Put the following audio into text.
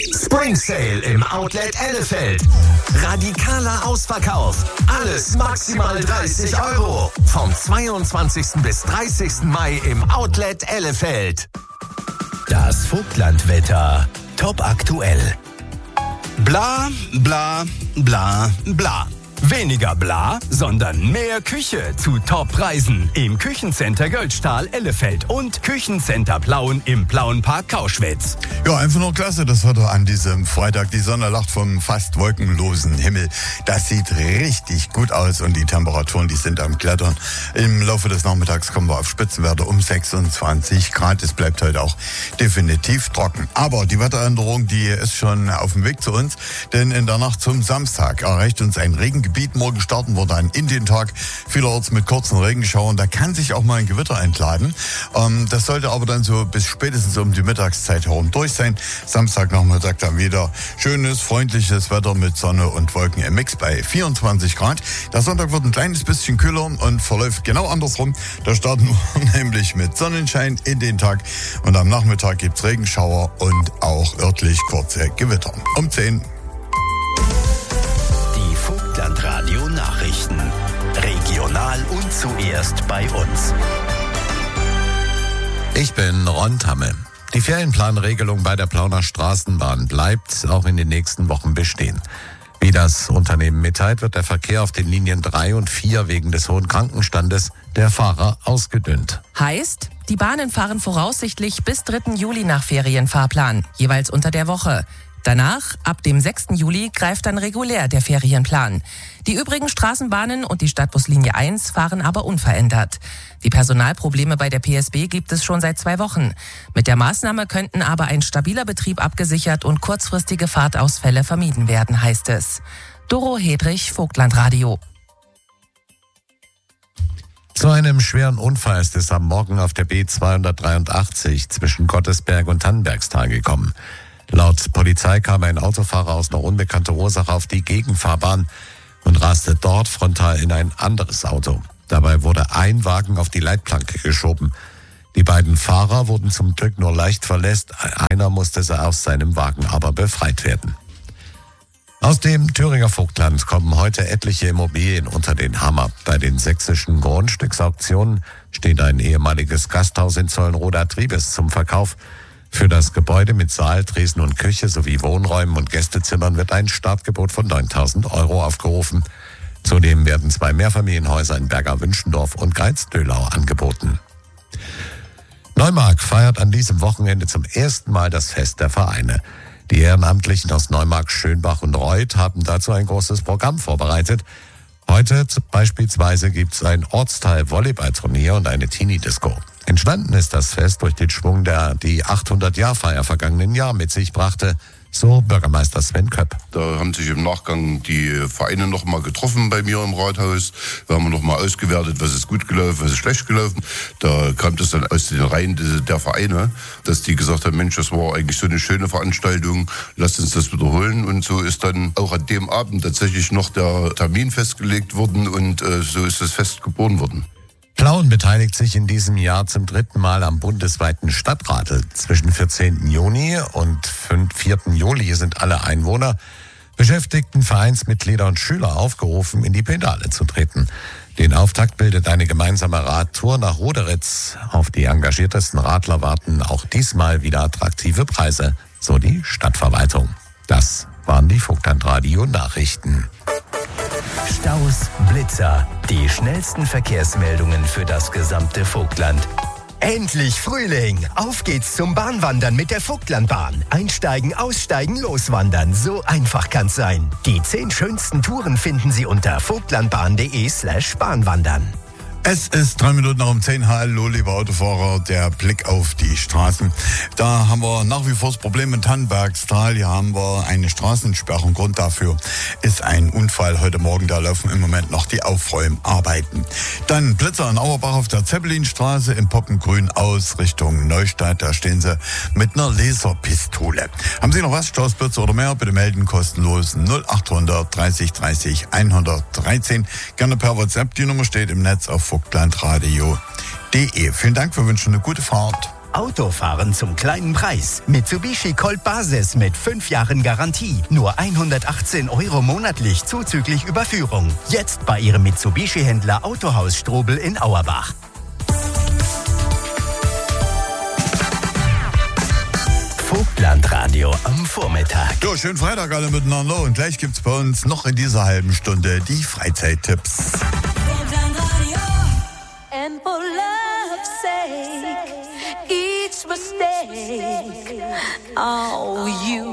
Spring Sale im Outlet Ellefeld. Radikaler Ausverkauf. Alles maximal 30 €. Vom 22. bis 30. Mai im Outlet Ellefeld. Das Vogtlandwetter. Top aktuell. Bla, bla, bla, bla. Weniger bla, sondern mehr Küche zu Top-Preisen im Küchencenter Göldstahl, Ellefeld und Küchencenter Plauen im Plauenpark Kauschwitz. Ja, einfach nur klasse, das Wetter an diesem Freitag. Die Sonne lacht vom fast wolkenlosen Himmel. Das sieht richtig gut aus und die Temperaturen, die sind am Klettern. Im Laufe des Nachmittags kommen wir auf Spitzenwerte um 26 Grad. Es bleibt heute auch definitiv trocken. Aber die Wetteränderung, die ist schon auf dem Weg zu uns, denn in der Nacht zum Samstag erreicht uns ein Regengebiet. Morgen starten wir dann in den Tag vielerorts mit kurzen Regenschauern. Da kann sich auch mal ein Gewitter entladen. Das sollte aber dann so bis spätestens um die Mittagszeit herum durch sein. Samstagnachmittag dann wieder schönes, freundliches Wetter mit Sonne und Wolken im Mix bei 24 Grad. Der Sonntag wird ein kleines bisschen kühler und verläuft genau andersrum. Da starten wir nämlich mit Sonnenschein in den Tag und am Nachmittag gibt's Regenschauer und auch örtlich kurze Gewitter. Um 10. Vogtlandradio Nachrichten. Regional und zuerst bei uns. Ich bin Ron Tamme. Die Ferienplanregelung bei der Plauner Straßenbahn bleibt auch in den nächsten Wochen bestehen. Wie das Unternehmen mitteilt, wird der Verkehr auf den Linien 3 und 4 wegen des hohen Krankenstandes der Fahrer ausgedünnt. Heißt, die Bahnen fahren voraussichtlich bis 3. Juli nach Ferienfahrplan, jeweils unter der Woche. Danach, ab dem 6. Juli, greift dann regulär der Ferienplan. Die übrigen Straßenbahnen und die Stadtbuslinie 1 fahren aber unverändert. Die Personalprobleme bei der PSB gibt es schon seit 2 Wochen. Mit der Maßnahme könnten aber ein stabiler Betrieb abgesichert und kurzfristige Fahrtausfälle vermieden werden, heißt es. Doro Hedrich, Vogtlandradio. Zu einem schweren Unfall ist es am Morgen auf der B283 zwischen Gottesberg und Tannenbergstal gekommen. Laut Polizei kam ein Autofahrer aus einer unbekannten Ursache auf die Gegenfahrbahn und raste dort frontal in ein anderes Auto. Dabei wurde ein Wagen auf die Leitplanke geschoben. Die beiden Fahrer wurden zum Glück nur leicht verletzt. Einer musste aus seinem Wagen aber befreit werden. Aus dem Thüringer Vogtland kommen heute etliche Immobilien unter den Hammer. Bei den sächsischen Grundstücksauktionen steht ein ehemaliges Gasthaus in Zollenroda-Triebes zum Verkauf. Für das Gebäude mit Saal, Tresen und Küche sowie Wohnräumen und Gästezimmern wird ein Startgebot von 9.000 € aufgerufen. Zudem werden 2 Mehrfamilienhäuser in Berger-Wünschendorf und Greiz-Dölau angeboten. Neumark feiert an diesem Wochenende zum ersten Mal das Fest der Vereine. Die Ehrenamtlichen aus Neumark, Schönbach und Reuth haben dazu ein großes Programm vorbereitet. Heute beispielsweise gibt es ein Ortsteil-Volleyballturnier und eine Teenie-Disco. Entstanden ist das Fest durch den Schwung, der die 800-Jahr-Feier vergangenen Jahr mit sich brachte, so Bürgermeister Sven Köpp. Da haben sich im Nachgang die Vereine noch mal getroffen bei mir im Rathaus. Da haben wir noch mal ausgewertet, was ist gut gelaufen, was ist schlecht gelaufen. Da kam das dann aus den Reihen der Vereine, dass die gesagt haben, Mensch, das war eigentlich so eine schöne Veranstaltung, lasst uns das wiederholen. Und so ist dann auch an dem Abend tatsächlich noch der Termin festgelegt worden und so ist das Fest geboren worden. Plauen beteiligt sich in diesem Jahr zum 3. Mal am bundesweiten Stadtradl. Zwischen 14. Juni und 4. Juli sind alle Einwohner, Beschäftigten, Vereinsmitglieder und Schüler aufgerufen, in die Pedale zu treten. Den Auftakt bildet eine gemeinsame Radtour nach Roderitz. Auf die engagiertesten Radler warten auch diesmal wieder attraktive Preise, so die Stadtverwaltung. Das waren die Vogtlandradio-Nachrichten. Staus, Blitzer, die schnellsten Verkehrsmeldungen für das gesamte Vogtland. Endlich Frühling! Auf geht's zum Bahnwandern mit der Vogtlandbahn. Einsteigen, aussteigen, loswandern. So einfach kann's sein. Die 10 schönsten Touren finden Sie unter vogtlandbahn.de/Bahnwandern. Es ist 3 Minuten nach um 10. Hallo, liebe Autofahrer, der Blick auf die Straßen. Da haben wir nach wie vor das Problem in Tannenbergstal. Hier haben wir eine Straßensperrung. Grund dafür ist ein Unfall heute Morgen. Da laufen im Moment noch die Aufräumarbeiten. Dann Blitzer in Auerbach auf der Zeppelinstraße im Poppengrün aus Richtung Neustadt. Da stehen sie mit einer Laserpistole. Haben Sie noch was, Stausblitzer oder mehr? Bitte melden, kostenlos 0800 30 30 113. Gerne per WhatsApp. Die Nummer steht im Netz auf vogtlandradio.de. Vielen Dank, wir wünschen eine gute Fahrt. Autofahren zum kleinen Preis. Mitsubishi Colt Basis mit 5 Jahren Garantie. Nur 118 € monatlich zuzüglich Überführung. Jetzt bei Ihrem Mitsubishi-Händler Autohaus Strobel in Auerbach. Vogtlandradio am Vormittag. Ja, schönen Freitag alle miteinander und gleich gibt's bei uns noch in dieser halben Stunde die Freizeittipps. And for love's sake, each mistake, oh, you